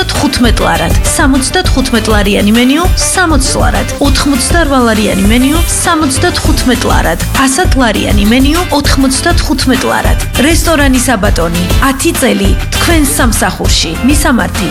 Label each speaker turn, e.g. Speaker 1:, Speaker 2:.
Speaker 1: 75 ლარად, 75 ლარიანი მენიუ 60 ლარად, 88 ლარიანი მენიუ 75 ლარად, 100 ლარიანი მენიუ 95 ლარად. რესტორანი საბატონი 10 წელი თქვენ სამსახურში. მისამართი